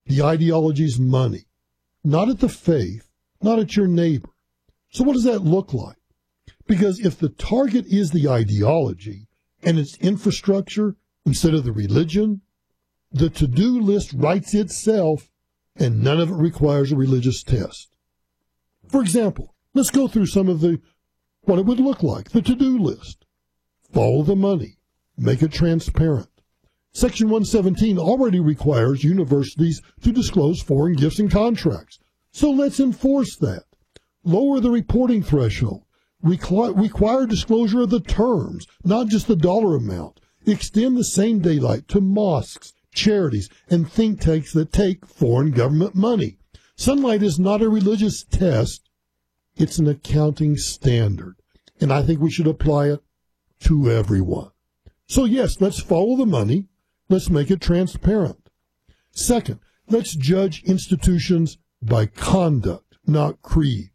The ideology's money, not at the faith, not at your neighbor. So what does that look like? Because if the target is the ideology and its infrastructure instead of the religion, the to-do list writes itself and none of it requires a religious test. For example, let's go through some of what it would look like, the to-do list. Follow the money. Make it transparent. Section 117 already requires universities to disclose foreign gifts and contracts. So let's enforce that. Lower the reporting threshold. Require disclosure of the terms, not just the dollar amount. Extend the same daylight to mosques, charities, and think tanks that take foreign government money. Sunlight is not a religious test. It's an accounting standard. And I think we should apply it to everyone. So yes, let's follow the money. Let's make it transparent. Second, let's judge institutions by conduct, not creed.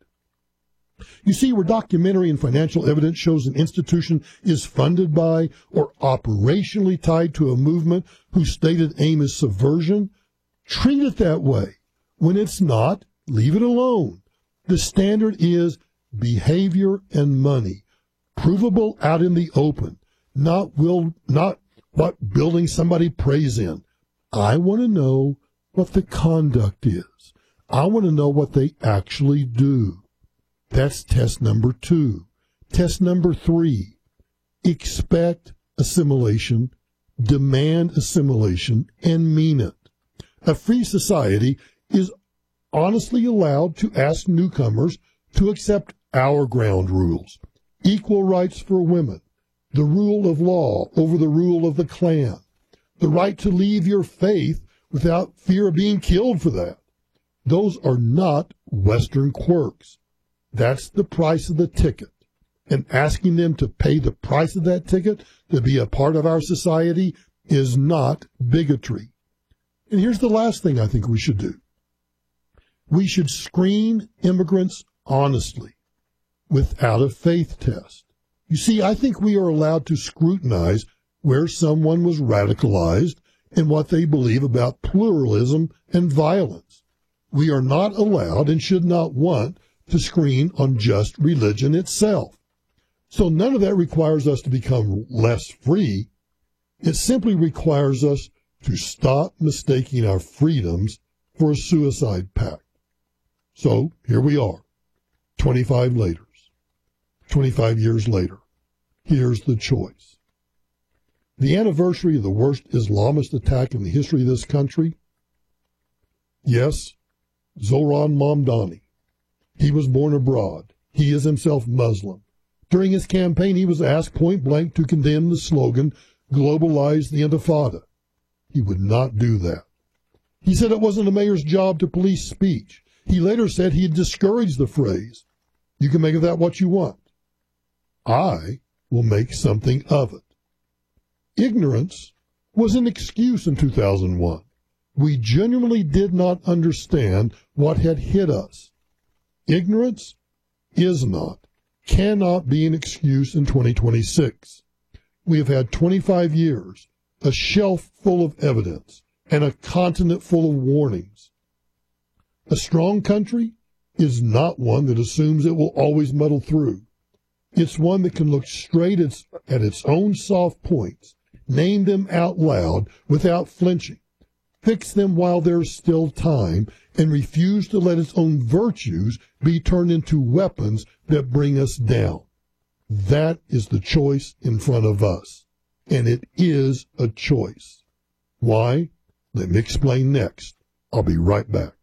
You see, where documentary and financial evidence shows an institution is funded by or operationally tied to a movement whose stated aim is subversion, treat it that way. When it's not, leave it alone. The standard is behavior and money, provable out in the open, not what building somebody prays in. I want to know what the conduct is. I want to know what they actually do. That's test number 2. Test number 3, expect assimilation, demand assimilation, and mean it. A free society is honestly allowed to ask newcomers to accept our ground rules, equal rights for women, the rule of law over the rule of the clan, the right to leave your faith without fear of being killed for that. Those are not Western quirks. That's the price of the ticket. And asking them to pay the price of that ticket to be a part of our society is not bigotry. And here's the last thing I think we should do. We should screen immigrants honestly, without a faith test. You see, I think we are allowed to scrutinize where someone was radicalized and what they believe about pluralism and violence. We are not allowed and should not want to screen on just religion itself. So none of that requires us to become less free. It simply requires us to stop mistaking our freedoms for a suicide pact. So here we are, 25 years later. Here's the choice. The anniversary of the worst Islamist attack in the history of this country? Yes, Zohran Mamdani. He was born abroad. He is himself Muslim. During his campaign, he was asked point blank to condemn the slogan, globalize the Intifada. He would not do that. He said it wasn't a mayor's job to police speech. He later said he had discouraged the phrase. You can make of that what you want. I will make something of it. Ignorance was an excuse in 2001. We genuinely did not understand what had hit us. Ignorance is not, cannot be an excuse in 2026. We have had 25 years, a shelf full of evidence, and a continent full of warnings. A strong country is not one that assumes it will always muddle through. It's one that can look straight at its own soft points, name them out loud without flinching, fix them while there's still time, and refuse to let its own virtues be turned into weapons that bring us down. That is the choice in front of us, and it is a choice. Why? Let me explain next. I'll be right back.